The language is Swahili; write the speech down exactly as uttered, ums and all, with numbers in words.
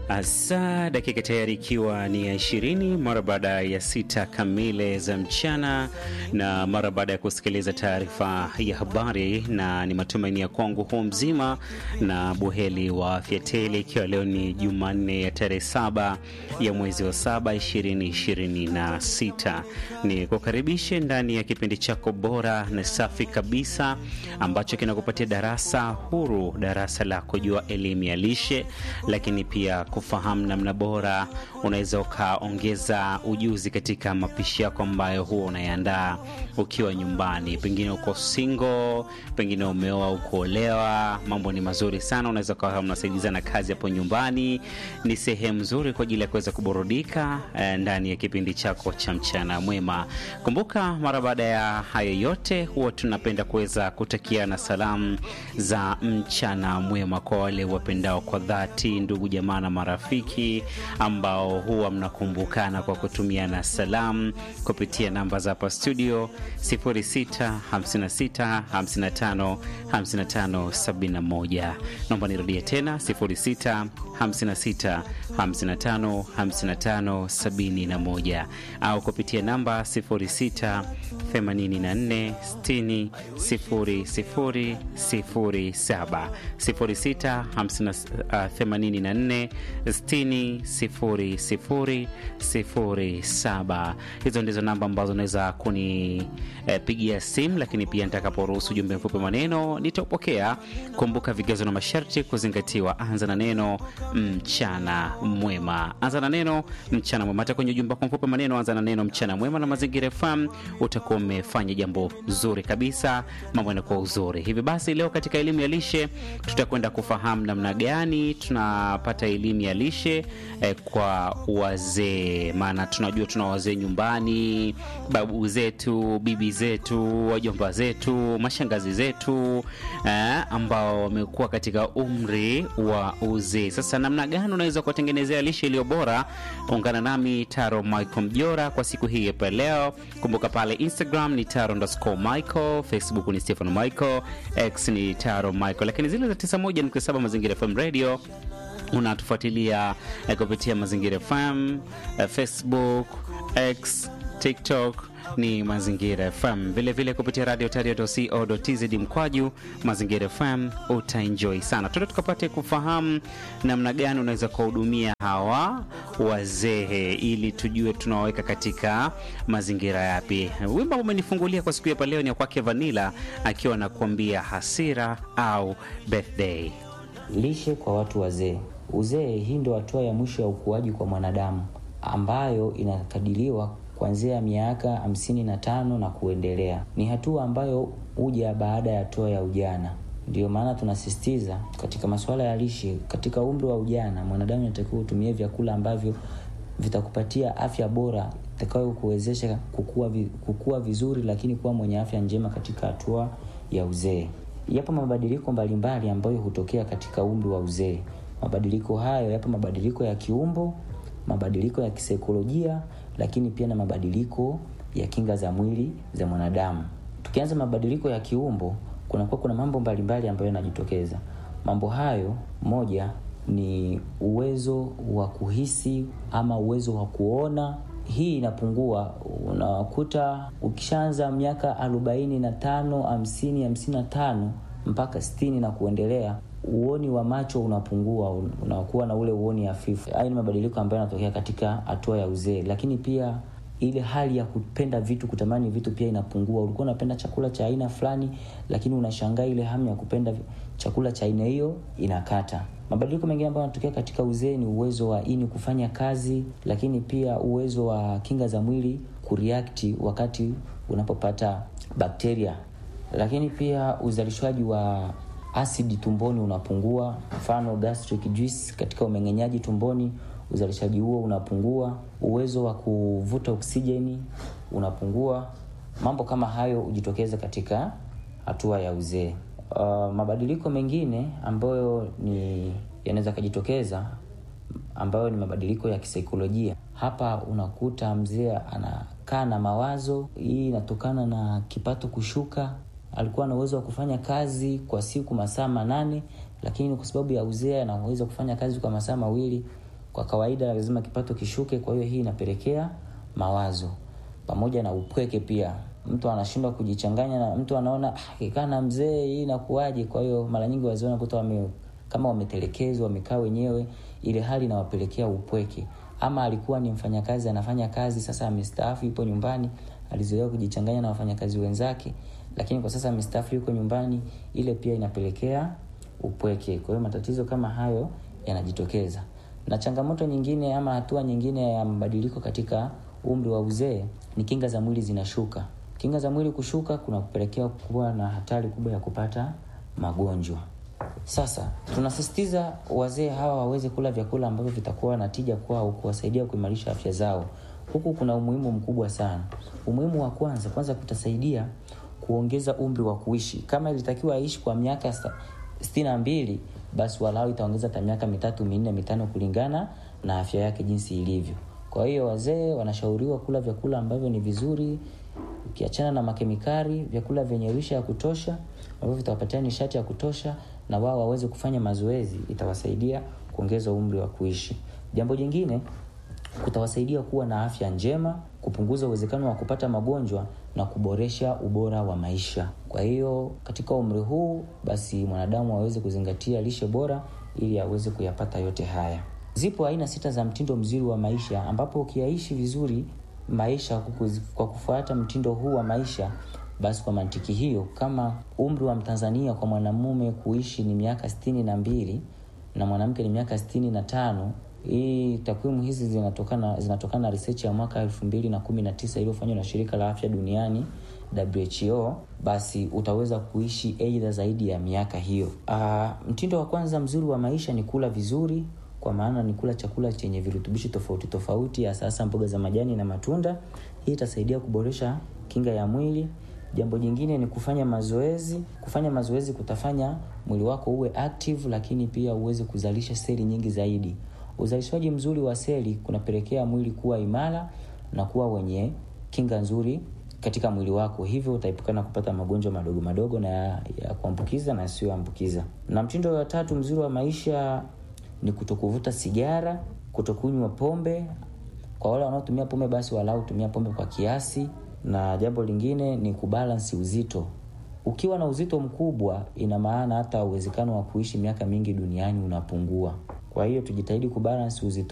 Asa dakika tayari ikiwa ni ya ishirini mara baada ya sita kamili za mchana, na mara baada ya kusikiliza taarifa ya habari, na ni matumaini ya kwangu huu mzima na buheli wa afya tele, ikiwa leo ni Jumanne ya tarehe saba ya mwezi wa saba ishirini ishirini na sita. Ni kukaribishe ndani ya kipindi chako bora na safi kabisa ambacho kinakupatia darasa huru, darasa la kujua elimu ya lishe, lakini pia kufahamu namna bora unaweza ukaongeza ujuzi katika mapishi yako ambayo huwa unayandaa ukiwa nyumbani. Pengine uko single, pengine umeoa au kuolewa, mambo ni mazuri sana. Unaweza kuwa unasaidiza na kazi hapo nyumbani. Ni sehemu nzuri kwa ajili ya kuweza kuburudika eh, ndani ya kipindi chako cha mchana mwema. Kumbuka, mara baada ya hayo yote huwa tunapenda kuweza kutakiana salamu za mchana mwema kwa wale wapendao kwa dhati, ndugu jamaa na marafiki ambao huwa mnakumbukana kwa kutumiana salamu kupitia namba za hapa studio sifuri sita hamsini na sita hamsini na tano hamsini na tano sabini na moja. Naomba nirudie tena sifuri sita hamsini na sita hamsini na tano hamsini na tano sabini na moja, au kupitia namba sifuri sita themanini na nne sitini sifuri sifuri sifuri saba sifuri sita themanini na nne sitini sifuri sifuri sifuri saba. Hizo ndizo namba ambazo unaweza kunipigia eh, simu, lakini pia nitakaporuhusu ujumbe mfupi maneno nitapokea. Kumbuka vigezo na masharti kuzingatiwa. Anza na neno mchana mwema. Anza na neno mchana mwema. Hata kwenye ujumbe mfupi maneno anza na neno mchana mwema na Mazingira F M, utakuwa umefanya jambo zuri kabisa, mambo yanakuwa uzuri. Hivi basi leo katika elimu ya lishe tutakwenda kufahamu namna gani tunapata elimu ya lishe eh, kwa wazee. Maana tunajua tuna wazee nyumbani, babu zetu, bibi zetu, wajomba zetu, mashangazi zetu eh, ambao wamekuwa katika umri wa uzee. Sasa namna gani unaweza kutengenezea lishe iliyo bora? Ungana nami Taro Michael Mjora kwa siku hii hapa leo. Kumbuka pale Instagram ni Taro underscore Michael, Facebook ni Stephen Michael, X ni Taro Michael, lakini zile za tisa moja nukta saba Mazingira F M Radio unatufuatilia eh, kupitia Mazingira F M, eh, Facebook, X, TikTok ni Mazingira F M. Vile vile kupitia radio tario dot co dot tz mkwaju Mazingira F M utaenjoy sana. Tuende tukapate kufahamu namna gani unaweza kuhudumia hawa wazee ili tujue tunawaweka katika mazingira yapi. Wimbo umenifungulia kwa siku ya leo ni kwake Vanilla akiwa anakuambia hasira au birthday. Lishe kwa watu wazee. Uzee, hii ndio hatua ya mwisho ya ukuaji kwa mwanadamu ambayo inakadiriwa kuanzia miaka hamsini na tano na kuendelea. Ni hatua ambayo huja baada ya hatua ya ujana. Ndio maana tunasisitiza katika masuala ya lishe, katika umri wa ujana mwanadamu anatakiwa kutumia vyakula ambavyo vitakupatia afya bora, itakayo kuwezesha kukua kukua vizuri, lakini kuwa mwenye afya njema katika hatua ya uzee. Yapo mabadiliko mbalimbali ambayo hutokea katika umri wa uzee. Mabadiliko hayo yapo mabadiliko ya kiumbo, mabadiliko ya kisaikolojia, lakini pia na mabadiliko ya kinga za mwili za mwanadamu. Tukianza mabadiliko ya kiumbo, kuna kwa kuna mambo mbalimbali ambayo yanajitokeza. Mambo hayo, moja ni uwezo wa kuhisi ama uwezo wa kuona. Hii inapungua. Unakuta ukishaanza miaka arobaini na tano, hamsini, hamsini na tano mpaka sitini na kuendelea, uoni wa macho unapungua, unakuwa na ule uoni hafifu. Haya ni mabadiliko ambayo yanatokea katika hatua ya uzee. Lakini pia ile hali ya kupenda vitu, kutamani vitu pia inapungua. Ulikuwa unapenda chakula cha aina fulani, lakini unashangaa ile hamu ya kupenda chakula cha aina hiyo inakata. Mabadiliko mengine ambayo yanatokea katika uzee ni uwezo wa ini kufanya kazi, lakini pia uwezo wa kinga za mwili kureact wakati unapopata bakteria. Lakini pia uzalishaji wa asidi tumboni unapungua, mfano gastric juice katika umeng'enyaji tumboni, uzalishaji huo unapungua. Uwezo wa kuvuta oksijeni unapungua. Mambo kama hayo hujitokeza katika hatua ya uzee. Uh, mabadiliko mengine ambayo ni yanaweza kujitokeza ambayo ni mabadiliko ya kisaikolojia. Hapa unakuta mzee anakaa na mawazo. Hii inatokana na kipato kushuka. Alikuwa na uwezo wa kufanya kazi kwa siku masaa manane, lakini kwa sababu ya uzee anaweza kufanya kazi kwa masaa mawili Kwa kawaida lazima kipato kishuke, kwa hiyo hii inapelekea mawazo pamoja na upweke pia. Mtu anashindwa kujichanganya na mtu anaona ah, na mzee hii inakuaje. Kwa hiyo mara nyingi wazee wanakuta wame kama wametelekezwa, wamekaa wenyewe, ile hali inawapelekea upweke. Ama alikuwa ni mfanyakazi anafanya kazi, sasa amestaafu yupo nyumbani, alizoea kujichanganya na wafanyakazi wenzake, lakini kwa sasa amestaafu yuko nyumbani, ile pia inapelekea upweke. Kwa hiyo matatizo kama hayo yanajitokeza. Na changamoto nyingine ama hatua nyingine ya mabadiliko katika umri wa uzee ni kinga za mwili zinashuka. Kinga za mwili kushuka kuna kupelekea kuwa na hatari kubwa ya kupata magonjwa. Sasa tunasisitiza wazee hawa waweze kula vyakula ambavyo vitakuwa na tija kwao, kuwasaidia kuimarisha afya zao. Huku kuna umuhimu mkubwa sana. Umuhimu wa kwanza, kwanza kutasaidia kuongeza umri wa kuishi. Kama ilitakiwa aishi kwa miaka sitini na mbili, basi walau itaongeza hata miaka mitatu, minne, mitano kulingana na afya yake jinsi ilivyo. Kwa hiyo wazee wanashauriwa kula vyakula ambavyo ni vizuri, ukiachana na makemikali, vyakula vyenye lishe ya kutosha ambavyo vitawapatia nishati ya kutosha, na wao waweze kufanya mazoezi, itawasaidia kuongeza umri wa kuishi. Jambo jingine, kutawasaidia kuwa na afya njema, kupunguza uwezekano wa kupata magonjwa na kuboresha ubora wa maisha. Kwa hiyo katika umri huu basi mwanadamu aweze kuzingatia lishe bora ili aweze kuyapata yote haya. Zipo aina sita za mtindo mzuri wa maisha, ambapo ukiishi vizuri maisha kwa kufuata mtindo huu wa maisha, basi kwa mantiki hiyo, kama umri wa Mtanzania kwa mwanamume kuishi ni miaka sitini na mbili na mwanamke ni miaka sitini na tano, hii takwimu hizi zinatokana zinatokana na research ya mwaka elfu mbili na kumi na tisa iliyofanywa na shirika la afya duniani W H O, basi utaweza kuishi aidha zaidi ya miaka hiyo. Uh, mtindo wa kwanza mzuri wa maisha ni kula vizuri, kwa maana ni kula chakula chenye virutubishi tofauti tofauti, hasa mboga za majani na matunda. Hii itasaidia kuboresha kinga ya mwili. Jambo jingine ni kufanya mazoezi. Kufanya mazoezi kutafanya mwili wako uwe active, lakini pia uweze kuzalisha seli nyingi zaidi. Uzalishaji mzuri wa seli kunapelekea mwili kuwa imara na kuwa wenye kinga nzuri katika mwili wako. Hivyo utaepukana kupata magonjwa madogo madogo na ya, ya kuambukiza na sio ambukiza. Na mtindo wa tatu mzuri wa maisha ni kutokuvuta sigara, kutokunywa pombe. Kwa wale wanaotumia pombe basi walau tumia pombe kwa kiasi. Na jambo lingine ni kubalance uzito. Ukiwa na uzito mkubwa, ina maana hata uwezekano wa kuishi miaka mingi duniani unapungua. Kwa hiyo tujitahidi kubalance uzito